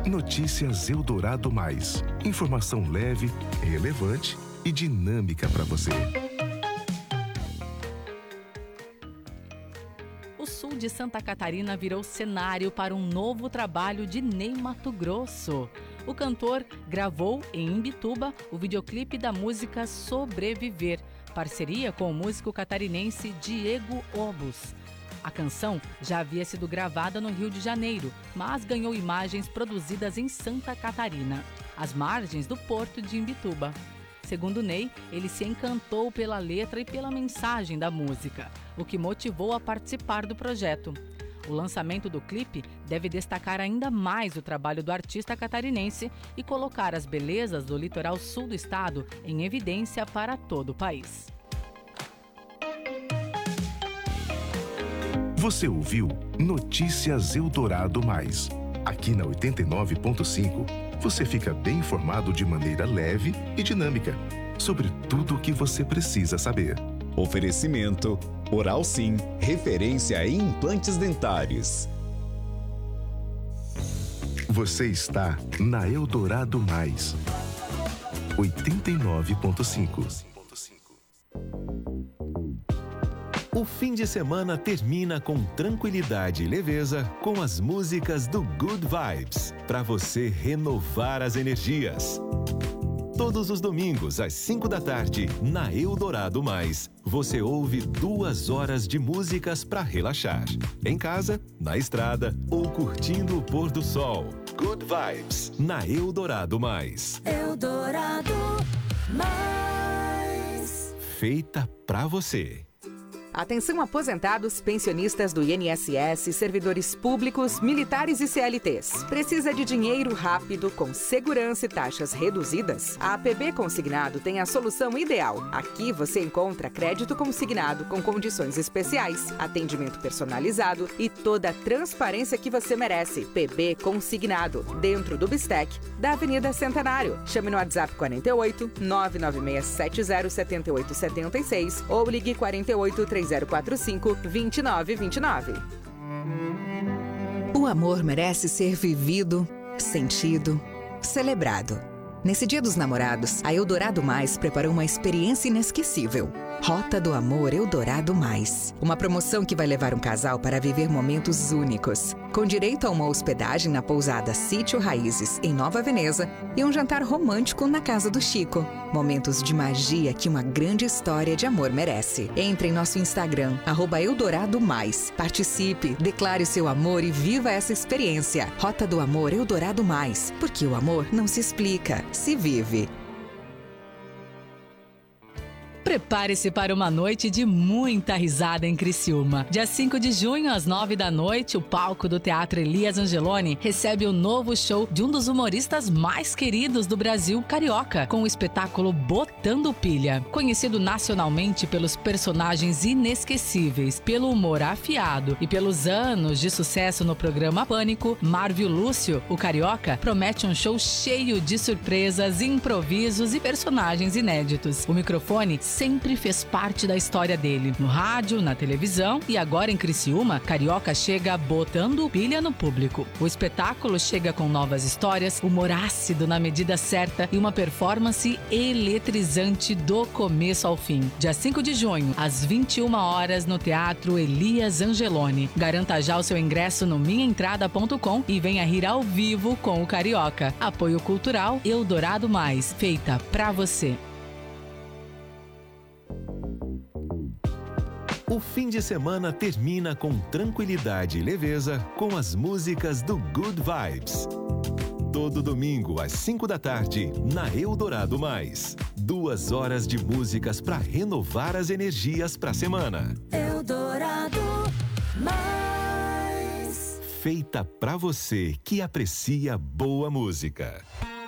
Notícias Eldorado Mais. Informação leve, relevante e dinâmica para você. O sul de Santa Catarina virou cenário para um novo trabalho de Ney Matogrosso. O cantor gravou em Imbituba o videoclipe da música Sobreviver, parceria com o músico catarinense Diego Obus. A canção já havia sido gravada no Rio de Janeiro, mas ganhou imagens produzidas em Santa Catarina, às margens do porto de Imbituba. Segundo Ney, ele se encantou pela letra e pela mensagem da música, o que motivou a participar do projeto. O lançamento do clipe deve destacar ainda mais o trabalho do artista catarinense e colocar as belezas do litoral sul do estado em evidência para todo o país. Você ouviu Notícias Eldorado Mais. Aqui na 89.5, você fica bem informado de maneira leve e dinâmica sobre tudo o que você precisa saber. Oferecimento Oral Sim, referência em implantes dentários. Você está na Eldorado Mais. 89.5. O fim de semana termina com tranquilidade e leveza com as músicas do Good Vibes, para você renovar as energias. Todos os domingos, às 5 da tarde, na Eldorado Mais, você ouve 2 horas de músicas para relaxar. Em casa, na estrada ou curtindo o pôr do sol. Good Vibes, na Eldorado Mais. Eldorado Mais. Feita pra você. Atenção aposentados, pensionistas do INSS, servidores públicos, militares e CLTs. Precisa de dinheiro rápido, com segurança e taxas reduzidas? A APB Consignado tem a solução ideal. Aqui você encontra crédito consignado com condições especiais, atendimento personalizado e toda a transparência que você merece. PB Consignado, dentro do Bistec, da Avenida Centenário. Chame no WhatsApp 48 99670 7876 ou ligue 48 3045 2929. O amor merece ser vivido, sentido, celebrado. Nesse Dia dos Namorados, a Eldorado Mais preparou uma experiência inesquecível. Rota do Amor Eldorado Mais. Uma promoção que vai levar um casal para viver momentos únicos. Com direito a uma hospedagem na pousada Sítio Raízes, em Nova Veneza, e um jantar romântico na casa do Chico. Momentos de magia que uma grande história de amor merece. Entre em nosso Instagram, @Eldorado Mais. Participe, declare seu amor e viva essa experiência. Rota do Amor Eldorado Mais. Porque o amor não se explica, se vive. Prepare-se para uma noite de muita risada em Criciúma. Dia 5 de junho, às 9 da noite, o palco do Teatro Elias Angeloni recebe o novo show de um dos humoristas mais queridos do Brasil, Carioca, com o espetáculo Botando Pilha. Conhecido nacionalmente pelos personagens inesquecíveis, pelo humor afiado e pelos anos de sucesso no programa Pânico, Marvio Lúcio, o Carioca, promete um show cheio de surpresas, improvisos e personagens inéditos. O microfone sempre fez parte da história dele. No rádio, na televisão e agora em Criciúma, Carioca chega botando pilha no público. O espetáculo chega com novas histórias, humor ácido na medida certa e uma performance eletrizante do começo ao fim. Dia 5 de junho, às 21 horas, no Teatro Elias Angeloni. Garanta já o seu ingresso no minhaentrada.com e venha rir ao vivo com o Carioca. Apoio Cultural Eldorado Mais, feita pra você. O fim de semana termina com tranquilidade e leveza com as músicas do Good Vibes. Todo domingo, às 5 da tarde, na Eldorado Mais. 2 horas de músicas para renovar as energias para a semana. Eldorado Mais. Feita para você que aprecia boa música.